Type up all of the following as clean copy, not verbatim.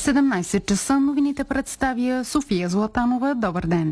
17 часа новините представя София Златанова. Добър ден!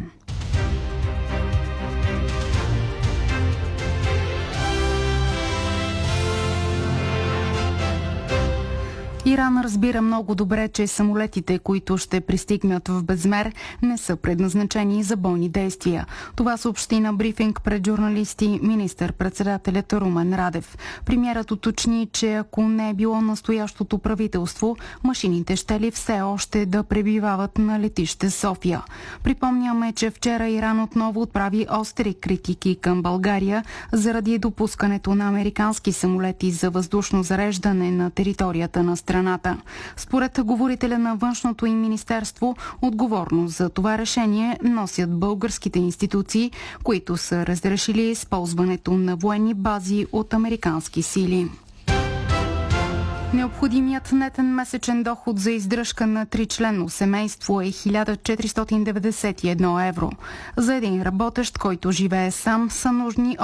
Иран разбира много добре, че самолетите, които ще пристигнат в Безмер, не са предназначени за бойни действия. Това съобщи на брифинг пред журналисти министър-председателят Румен Радев. Премиерът уточни, че ако не е било настоящото правителство, машините ще ли все още да пребивават на летище София. Припомняме, че вчера Иран отново отправи остри критики към България заради допускането на американски самолети за въздушно зареждане на територията на страната. Според говорителя на външното им министерство, отговорност за това решение носят българските институции, които са разрешили използването на военни бази от американски сили. Необходимият нетен месечен доход за издръжка на тричленно семейство е 1491 евро. За един работещ, който живее сам, са нужни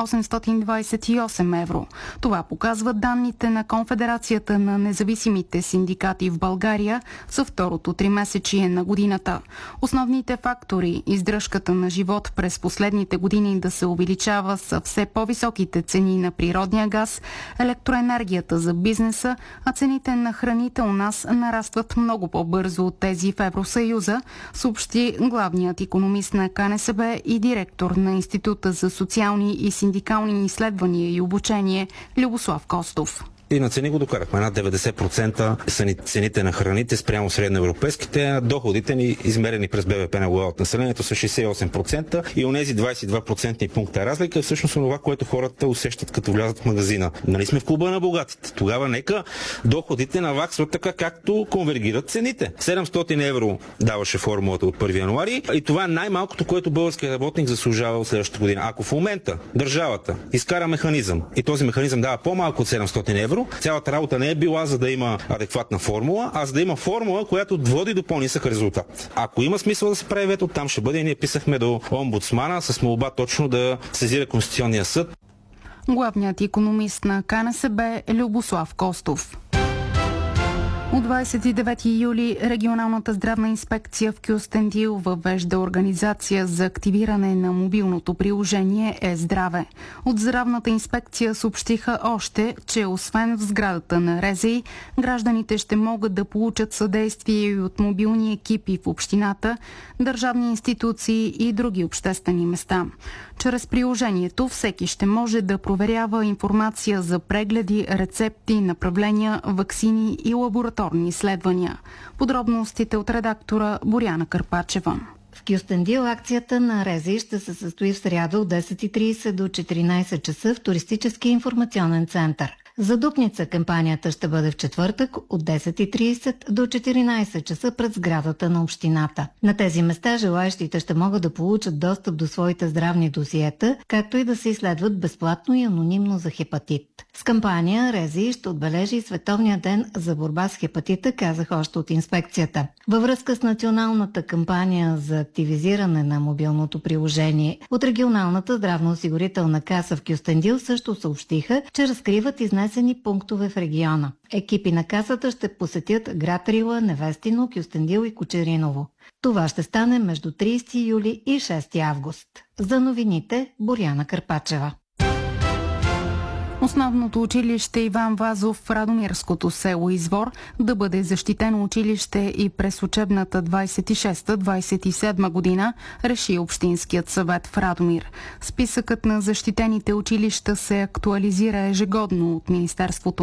828 евро. Това показват данните на Конфедерацията на независимите синдикати в България за второто тримесечие на годината. Основните фактори издръжката на живот през последните години да се увеличава са все по-високите цени на природния газ, електроенергията за бизнеса, а цените на храните у нас нарастват много по-бързо от тези в Евросъюза, съобщи главният икономист на КНСБ и директор на Института за социални и синдикални изследвания и обучение Любослав Костов. И на цени го докарахме. Над 90% са цените на храните спрямо средноевропейските, а доходите ни, измерени през БВП на глава от населението, са 68% и онези 22% пункта разлика е всъщност това, което хората усещат като влязат в магазина. Нали сме в клуба на богатите? Тогава нека доходите наваксват така, както конвергират цените. 700 евро даваше формулата от 1 януари и това е най-малкото, което българският работник заслужава от следващата година. Ако в момента държавата изкара механизъм и този механизъм дава по-малко от 700 евро, цялата работа не е била за да има адекватна формула, а за да има формула, която води до по-нисък резултат. Ако има смисъл да се прави вето, там ще бъде. Ние писахме до омбудсмана с молба точно да сезира Конституционния съд. Главният икономист на КНСБ Любослав Костов. От 29 юли регионалната здравна инспекция в Кюстендил въвежда организация за активиране на мобилното приложение Е-здраве. От здравната инспекция съобщиха още, че освен в сградата на РЗИ, гражданите ще могат да получат съдействие и от мобилни екипи в общината, държавни институции и други обществени места. Чрез приложението всеки ще може да проверява информация за прегледи, рецепти, направления, ваксини и лабораторни изследвания. Подробностите от редактора Боряна Карпачева. В Кюстендил акцията на РЗИ ще се състои в сряда от 10:30 до 14 часа в туристическия информационен център. За Дупница кампанията ще бъде в четвъртък от 10:30 до 14 часа пред сградата на общината. На тези места желаещите ще могат да получат достъп до своите здравни досиета, както и да се изследват безплатно и анонимно за хепатит. С кампания РЗИ ще отбележи и Световния ден за борба с хепатита, казах още от инспекцията. Във връзка с националната кампания за активизиране на мобилното приложение, от регионалната здравноосигурителна каса в Кюстендил също съобщиха, че разкриват изнесени пунктове в региона. Екипи на касата ще посетят град Рила, Невестино, Кюстендил и Кочериново. Това ще стане между 30 юли и 6 август. За новините Боряна Карпачева. Основното училище Иван Вазов в Радомирското село Извор да бъде защитено училище и през учебната 26-27 година, реши Общинският съвет в Радомир. Списъкът на защитените училища се актуализира ежегодно от Министерството